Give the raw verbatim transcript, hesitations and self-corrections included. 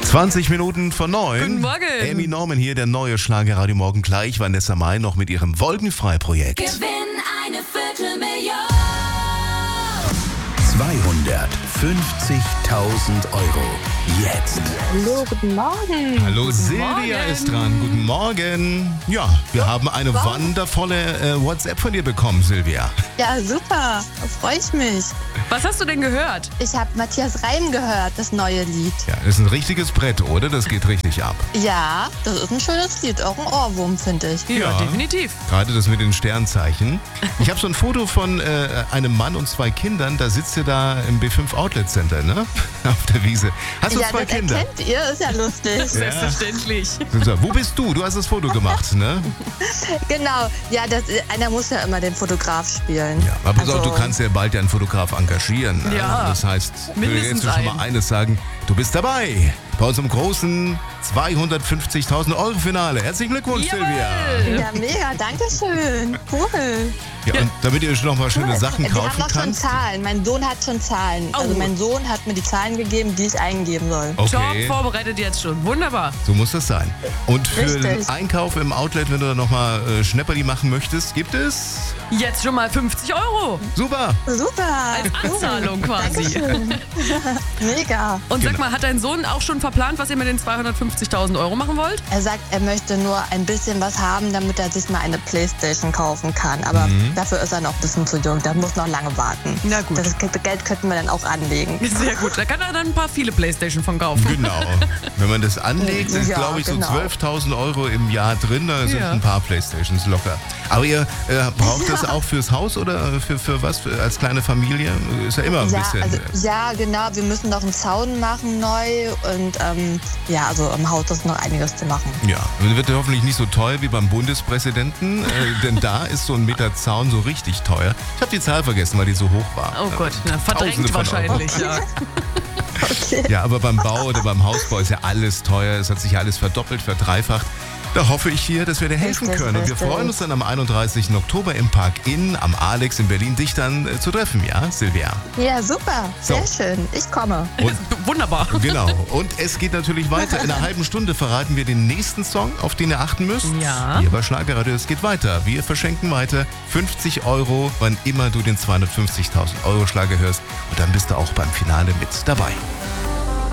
zwanzig Minuten vor neun. Guten Morgen. Amy Norman hier, der neue Schlager-Radio Morgen gleich. Vanessa Mai noch mit ihrem Wolkenfrei-Projekt. Gewinn eine Viertelmillion. zweihundertfünfzigtausend Euro. Jetzt. Hallo, guten Morgen. Hallo, Guten Silvia Morgen. ist dran. Guten Morgen. Ja, wir haben eine wundervolle äh, WhatsApp von dir bekommen, Silvia. Ja, super. Da freue ich mich. Was hast du denn gehört? Ich habe Matthias Reim gehört, das neue Lied. Ja, das ist ein richtiges Brett, oder? Das geht richtig ab. Ja, das ist ein schönes Lied. Auch ein Ohrwurm, finde ich. Ja, definitiv. Gerade das mit den Sternzeichen. Ich habe so ein Foto von äh, einem Mann und zwei Kindern. Da sitzt ihr da im B fünf Outlet Center, ne? Auf der Wiese. Hast du Ja, zwei das Kinder? erkennt ihr, ist ja lustig. Selbstverständlich. So, wo bist du? Du hast das Foto gemacht, ne? Genau. Ja, das, einer muss ja immer den Fotograf spielen. Ja, aber pass auf, Also- du kannst ja bald ja einen Fotograf engagieren. Ne? Ja. Das heißt, ich will Mindestens jetzt schon mal einen. eines sagen, du bist dabei bei unserem großen zweihundertfünfzigtausend Euro Finale. Herzlichen Glückwunsch, Silvia. Jawohl. Ja, mega, danke schön. Cool. Ja, und damit ihr euch noch mal schöne Sachen Wir haben kaufen noch schon kannst. Zahlen. Mein Sohn hat schon Zahlen. Also Oh. mein Sohn hat mir die Zahlen gegeben, die ich eingeben soll. Tom Okay, vorbereitet jetzt schon. Wunderbar. so muss das sein. Und für Richtig. den Einkauf im Outlet, wenn du da noch mal äh, Schnäpperli machen möchtest, gibt es... Jetzt schon mal fünfzig Euro. Super. Super. Als Anzahlung quasi. Dankeschön. Mega. Und sag Genau. mal, hat dein Sohn auch schon verplant, was ihr mit den zweihundertfünfzigtausend Euro machen wollt? Er sagt, er möchte nur ein bisschen was haben, damit er sich mal eine Playstation kaufen kann. Aber Mhm. dafür ist er noch ein bisschen zu jung. Der muss noch lange warten. Na gut. Das Geld könnten wir dann auch anlegen. Sehr gut. Da kann er dann ein paar viele Playstation von kaufen. Genau. Wenn man das anlegt, sind, Ja, glaube ich, so genau. zwölftausend Euro im Jahr drin. Da sind Ja. ein paar Playstations locker. Aber ihr äh, braucht das auch fürs Haus oder für, für was? Für, als kleine Familie? Ist ja immer ein Ja, bisschen... also, äh, ja, genau. Wir müssen noch einen Zaun machen neu. Und ähm, ja, also im Haus ist noch einiges zu machen. Ja, und wird hoffentlich nicht so teuer wie beim Bundespräsidenten, äh, denn da ist so ein Meter Zaun so richtig teuer. Ich habe die Zahl vergessen, weil die so hoch war. Oh Gott, na, Tausende verdrängt von wahrscheinlich. Ja. Okay. Ja, aber beim Bau oder beim Hausbau ist ja alles teuer. Es hat sich ja alles verdoppelt, verdreifacht. Da hoffe ich hier, dass wir dir helfen Richtig, können. Und wir richtig. freuen uns dann am einunddreißigsten Oktober im Park Inn am Alex in Berlin, dich dann äh, zu treffen, ja, Silvia? Ja, super. So. Sehr schön. Ich komme. Und Wunderbar. genau. Und es geht natürlich weiter. In einer halben Stunde verraten wir den nächsten Song, auf den ihr achten müsst. Ja. Hier bei Schlagerradio, es geht weiter. Wir verschenken weiter fünfzig Euro, wann immer du den zweihundertfünfzigtausend Euro Schlager hörst. Und dann bist du auch beim Finale mit dabei.